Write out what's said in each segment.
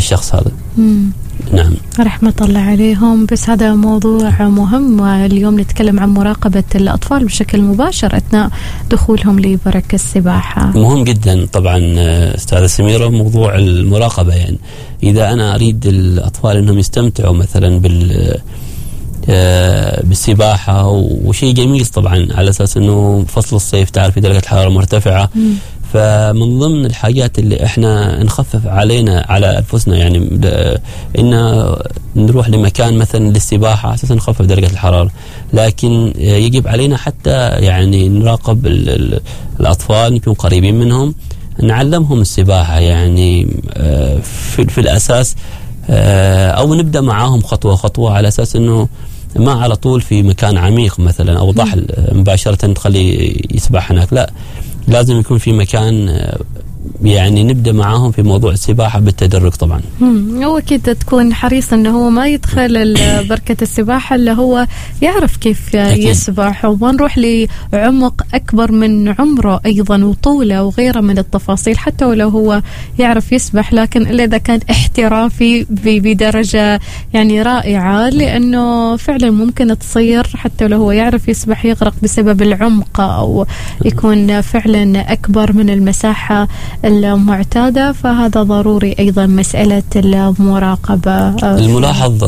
الشخص هذا. نعم رحمة الله عليهم. بس هذا موضوع مهم، واليوم نتكلم عن مراقبة الأطفال بشكل مباشر أثناء دخولهم لبركة السباحة. مهم جدا طبعا أستاذة سميرة موضوع المراقبة. يعني إذا أنا أريد الأطفال أنهم يستمتعوا مثلا بالسباحة، وشيء جميل طبعا على أساس أنه فصل الصيف تعرف درجة الحرارة مرتفعة، فمن ضمن الحاجات اللي احنا نخفف علينا على أنفسنا يعني إن نروح لمكان مثلا للسباحة أساسا نخفف درجة الحرارة، لكن يجب علينا حتى يعني نراقب الأطفال، نكون قريبين منهم، نعلمهم السباحة يعني في الأساس، أو نبدأ معاهم خطوة خطوة على أساس أنه ما على طول في مكان عميق مثلا أو ضحل مباشرة تخلي يسبح هناك، لا لازم يكون في مكان يعني نبدأ معاهم في موضوع السباحة بالتدرج طبعا. هو كده تكون حريص انه هو ما يدخل بركة السباحة اللي هو يعرف كيف يسبح، وما نروح لعمق أكبر من عمره أيضا وطوله وغيره من التفاصيل، حتى ولو هو يعرف يسبح، لكن إلا إذا كان احترافي بدرجة يعني رائعة، لأنه فعلا ممكن تصير حتى لو هو يعرف يسبح يغرق بسبب العمق، أو يكون فعلا أكبر من المساحة المعتادة. فهذا ضروري أيضا مسألة المراقبة. الملاحظ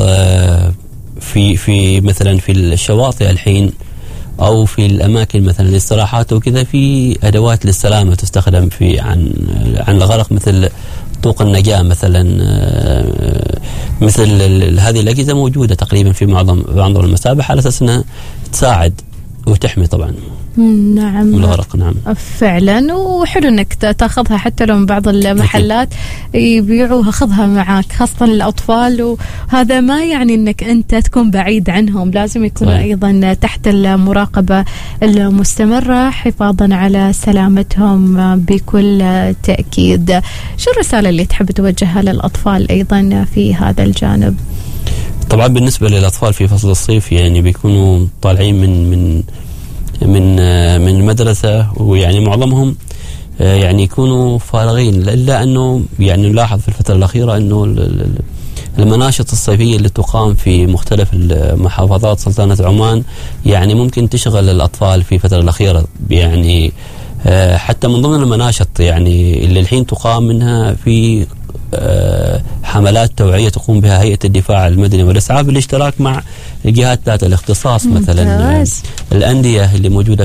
في مثلا في الشواطئ الحين أو في الأماكن مثلا الاستراحات وكذا، في أدوات للسلامة تستخدم في عن الغرق، مثل طوق النجاة مثلا، مثل هذه الأجهزة موجودة تقريبا في معظم المسابح على أساس أنها تساعد وتحمي طبعا. نعم من الغرق. نعم فعلا، وحلو انك تاخذها حتى لو من بعض المحلات يبيعوها، خذها معك خاصة الأطفال، وهذا ما يعني انك انت تكون بعيد عنهم، لازم يكونوا ايضا تحت المراقبة المستمرة حفاظا على سلامتهم بكل تأكيد. شو الرسالة اللي تحب توجهها للأطفال ايضا في هذا الجانب؟ طبعا بالنسبة للأطفال في فصل الصيف يعني بيكونوا طالعين من المدرسة، ويعني معظمهم يعني يكونوا فارغين، إلا أنه يعني نلاحظ في الفترة الأخيرة أنه المناشط الصيفية اللي تقام في مختلف المحافظات سلطنة عمان يعني ممكن تشغل الأطفال في الفترة الأخيرة. يعني حتى من ضمن المناشط يعني اللي الحين تقام منها في حملات توعية تقوم بها هيئة الدفاع المدني والإسعاف بالاشتراك مع الجهات ذات الاختصاص، مثلا الأندية اللي موجودة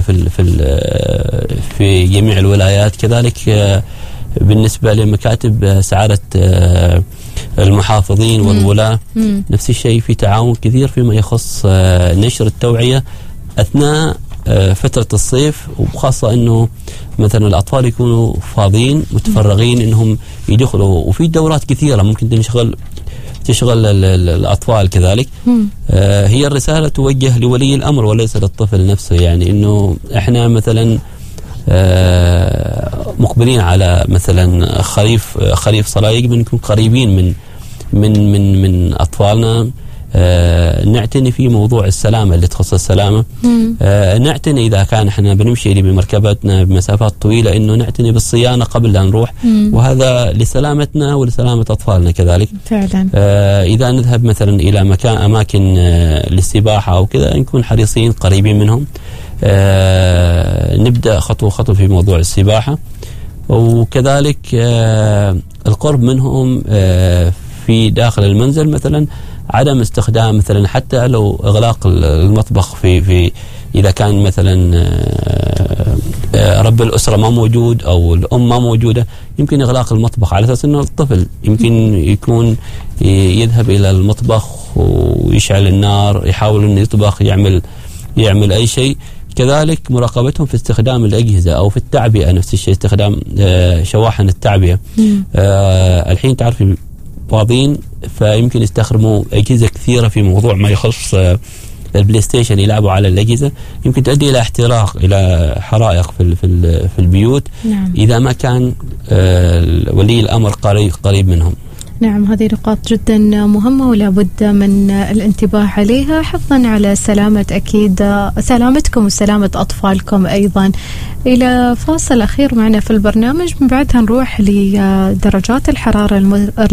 في جميع الولايات، كذلك بالنسبة لمكاتب سعادة المحافظين والولاة نفس الشيء، في تعاون كثير فيما يخص نشر التوعية أثناء فترة الصيف، وخاصة أنه مثلا الأطفال يكونوا فاضيين متفرغين أنهم يدخلوا، وفي دورات كثيرة ممكن تشغل الأطفال كذلك. هي الرسالة توجه لولي الأمر وليس للطفل نفسه، يعني أنه إحنا مثلا مقبلين على مثلا خريف صلاة، يجب أن نكون قريبين من أطفالنا، نعتني في موضوع السلامة اللي تخص السلامة، نعتني إذا كان احنا بنمشي بمركبتنا بمسافات طويلة انه نعتني بالصيانة قبل لا نروح، وهذا لسلامتنا ولسلامة أطفالنا كذلك. فعلا إذا نذهب مثلا إلى أماكن للسباحة أو كذا نكون حريصين قريبين منهم، نبدأ خطوة خطوة في موضوع السباحة، وكذلك القرب منهم في داخل المنزل، مثلا عدم استخدام مثلا حتى لو إغلاق المطبخ في إذا كان مثلا رب الأسرة ما موجود أو الأم ما موجودة، يمكن إغلاق المطبخ على أساس أنه الطفل يمكن يكون يذهب إلى المطبخ ويشعل النار، يحاول أنه يطبخ، يعمل أي شيء. كذلك مراقبتهم في استخدام الأجهزة أو في التعبئة، نفس الشيء استخدام شواحن التعبئة. الحين تعرف فاضيين، فيمكن يستخدموا أجهزة كثيرة في موضوع ما يخص البلاي ستيشن، يلعبوا على الأجهزة، يمكن تؤدي إلى احتراق، إلى حرائق في البيوت. نعم. إذا ما كان ولي الأمر قريب منهم. نعم، هذه نقاط جدا مهمة ولا بد من الانتباه عليها حفظا على سلامة أكيد سلامتكم وسلامة أطفالكم أيضا. إلى فاصل أخير معنا في البرنامج، من بعدها نروح لدرجات الحرارة